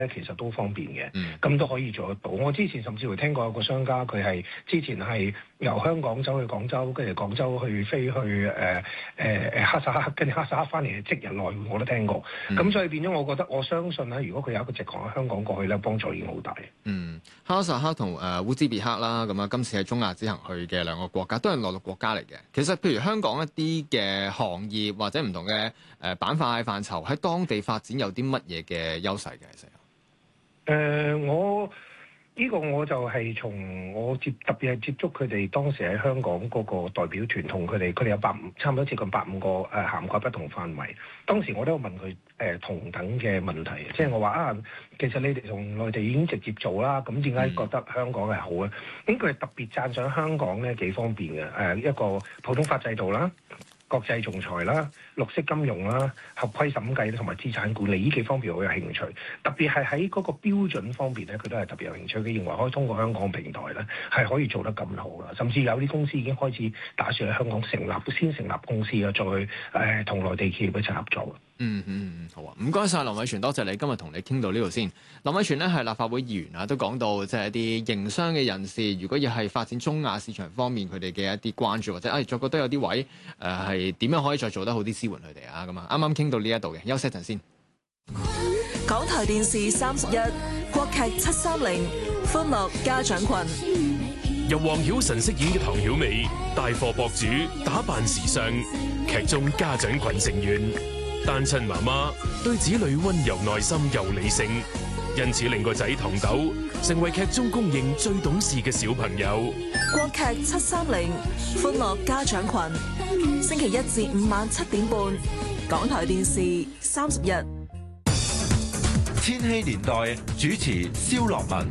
其實都方便嘅，咁都可以做得到。我之前甚至乎聽過有個商家，佢係之前係由香港走去廣州，跟住廣州去飛去哈薩克，跟住哈薩克翻嚟即日來回，我都聽過。咁所以變咗，我覺得我相信咧，如果佢有一個直航喺香港過去咧，幫助已經好大。 哈薩克同烏茲別克啦，咁啊，今次喺中亞之行去嘅兩個國家，都係內陸國家嚟嘅。其實，譬如香港一啲嘅行業或者唔同嘅板塊範疇，喺當地發展有啲乜嘢嘅優勢嘅？其實我就係從我特別係接觸佢哋當時喺香港嗰個代表團，同佢哋有差唔多接近150個涵蓋不同範圍。當時我都有問佢同等嘅問題，即係我話其實你哋同內地已經直接做啦，咁點解覺得香港係好咧？咁佢係特別讚賞香港咧幾方便嘅，一個普通法制度啦。國際仲裁啦、綠色金融啦、合規審計同埋資產管理呢幾方面好有興趣，特別係喺嗰個標準方面咧，佢都係特別有興趣。佢認為可以通過香港平台咧，係可以做得咁好啦。甚至有啲公司已經開始打算喺香港先成立公司啊，再去同內地企業一齊合作。 好啊，唔該晒林偉銓，多謝你今日同你傾到呢度先。林偉銓咧係立法會議員啊，都講到即係一啲營商嘅人士，如果要係發展中亞市場方面佢哋嘅一啲關注，或者再覺得有啲位係點樣可以再做得好啲支援佢哋啊咁啊。啱啱傾到呢一度嘅，休息一陣先。 港台電視31國劇730歡樂家長群， 由黃曉晨飾演嘅唐曉美帶貨博主，打扮時尚，劇中家長群成員。單親媽媽對子女溫柔耐心又理性，因此令個仔唐豆成為劇中公認最懂事嘅小朋友。 國劇730歡樂家長群，星期1至5晚7點半，港台電視31。 千禧年代主持蕭樂文。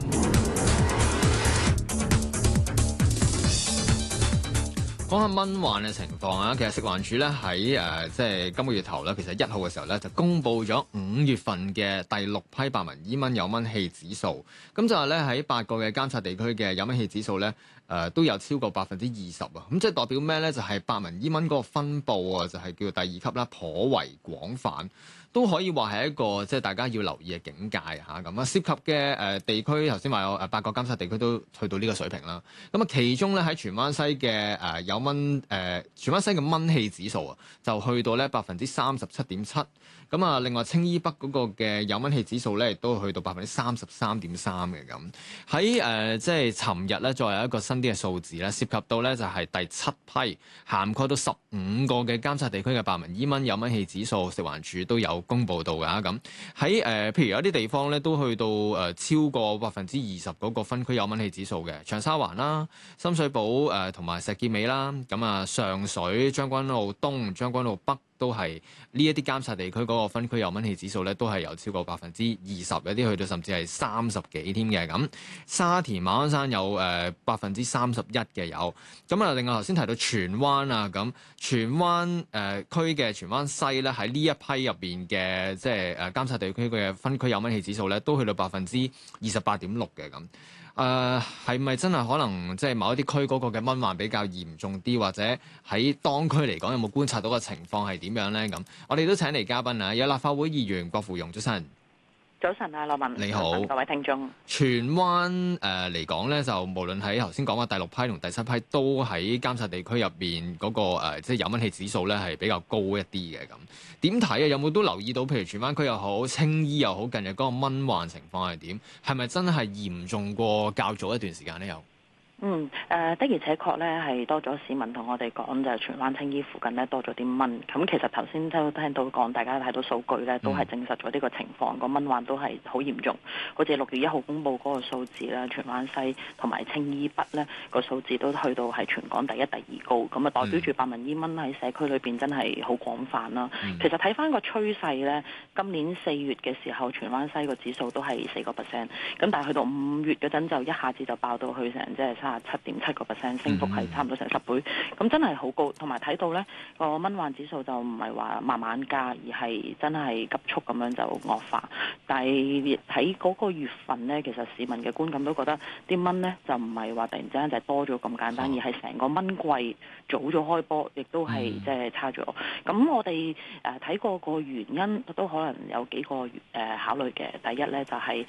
講下蚊患嘅情況啊，其實食環署咧喺即係今個月頭咧，其實1號嘅時候咧就公布咗5月份嘅第6批白紋伊蚊有蚊氣指數，咁就係咧喺8個嘅監察地區嘅有蚊氣指數咧都有超過20%啊，咁即係代表咩咧？就係白紋伊蚊嗰個分佈啊，就係叫做第2級啦，頗為廣泛。都可以話係一個即係大家要留意嘅警戒嚇咁啊！涉及嘅地區頭先話有8個監察地區都去到呢個水平啦。咁啊，其中咧喺荃灣西嘅有蚊荃灣西嘅蚊氣指數啊，就去到咧37.7%。咁啊，另外青衣北嗰個嘅有蚊氣指數咧，亦都去到33.3%嘅咁。喺即係尋日咧，再有一個新啲嘅數字咧，涉及到咧就係第7批涵蓋到15個嘅監察地區嘅白紋伊蚊有蚊氣指數，食環署都有公布到㗎咁。喺譬如有啲地方咧，都去到超過20%嗰個分區有蚊氣指數嘅，長沙灣啦、深水埗同埋石硤尾啦，咁啊上水、將軍澳東、將軍澳北。都係呢一啲監察地區嗰個分區有蚊氣指數咧，都係有超過20%，有啲去到甚至係30幾添嘅咁。沙田馬鞍山有31%嘅有。咁啊，另外頭先提到荃灣啊，咁荃灣區嘅荃灣西咧，喺呢一批入邊嘅即係監察地區嘅分區有蚊氣指數咧，都去到28.6%嘅咁。係咪真係可能即係某一啲區嗰個嘅蚊患比較嚴重啲，或者喺當區嚟講有冇觀察到嘅情況係點樣咧？咁我哋都請嚟嘉賓啊，有立法會議員郭芙蓉，早晨。 早晨啊，羅文， 你好， 各位聽眾。 荃灣嚟講咧，就無論喺頭先講嘅第6批同第7批，都喺監察地區入邊嗰個即係有蚊氣指數咧係比較高一啲嘅咁。點睇啊？有冇都留意到，譬如荃灣區又好、青衣又好，近日嗰個蚊患情況係點？係咪真係嚴重過較早一段時間咧？有？ 的而且確咧係多咗市民同我哋講，就係荃灣青衣附近咧多咗啲蚊。咁其實頭先都聽到講，大家睇到數據咧都係證實咗呢個情況，個蚊患都係好嚴重。好似6月1號公佈嗰個數字啦，荃灣西同埋青衣北咧個數字都去到係全港第1、第2高，咁啊代表住白紋伊蚊喺社區裏邊真係好廣泛啦。其實睇翻個趨勢咧，今年4月嘅時候，荃灣西個指數都係4%，咁但係去到5月嗰陣就一下子就爆到去成即係 37.7%，升幅係差唔多成10倍，咁真係好高。同埋睇到呢個蚊患指數就唔係話慢慢加，而係真係急速咁樣就惡化。但係喺嗰個月份呢，其實市民嘅觀感都覺得啲蚊呢就唔係話突然之間就多咗咁簡單，而係成個蚊季早咗開波，亦都係即係差咗。咁我哋睇過個原因都可能有幾個考慮嘅。第一呢，就係